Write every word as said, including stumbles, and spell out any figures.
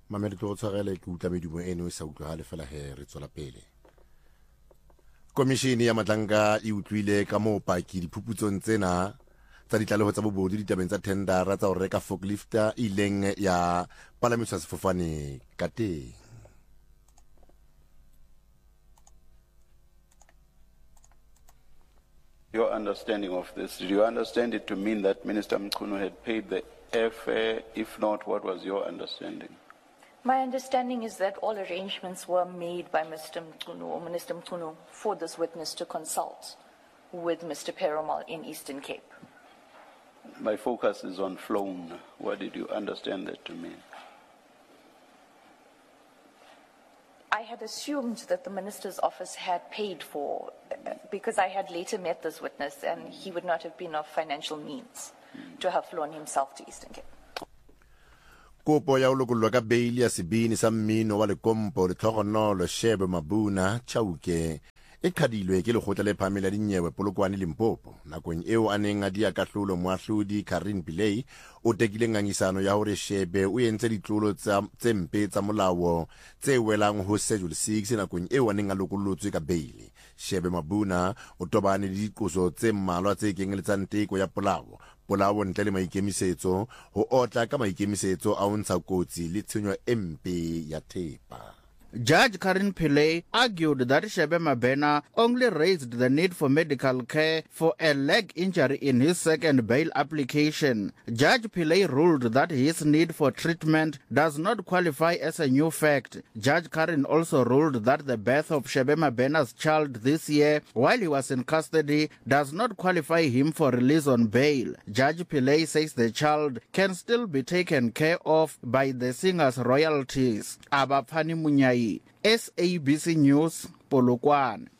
Mamedi to tshwarele ke utla medumo eno e sa utlwahale fela he re tswela pele. Komishini ya Matlanka e utlwile ka moo paki diphuputsong tsena tsa ditlaleho tsa bobodu ditabeng tsa tendara tsa ho reka forklifter e ileng ya palamiswa sefofane ka teng. Your understanding of this, did you understand it to mean that Minister Mchunu had paid the airfare? If not, what was your understanding? My understanding is that all arrangements were made by Mister Mchunu or Minister Mchunu for this witness to consult with Mister Perumal in Eastern Cape. My focus is on flown. What did you understand that to mean? I had assumed that the Minister's office had paid for, uh, because I had later met this witness and he would not have been of financial means mm. to have flown himself to Eastern Cape. Kopo ya ulukulwa ka bail ya Sibini sa mmino wa Lekompo Letlhogonolo Shebe Mabuna Chauke e qhadilwe ke lekgotla le phahameng la dinyewe Polokwane Limpopo nakong eo a neng a dia kahlolo moahlodi Karin Pillay o tekile ngangisano ya hore Shebe o entse ditlolo tse mpe tsa molao tse welang ho Schedule six nakong eo a neng a lokollotswe ka bail. Shebe Mabuna o tobane le diqoso tse mmalwa tse kenyeletsang teko ya polao polao ntle le maikemisetso ho otla ka maikemisetso a ho ntsha kotsi le tshenyo e mpe ya thepa. Judge Karin Pillay argued that Shebe Mabena only raised the need for medical care for a leg injury in his second bail application. Judge Pillay ruled that his need for treatment does not qualify as a new fact. Judge Karin also ruled that the birth of Shebe Mabena's child this year while he was in custody does not qualify him for release on bail. Judge Pillay says the child can still be taken care of by the singer's royalties. Abapani Munyai, S A B C News, Polokwane.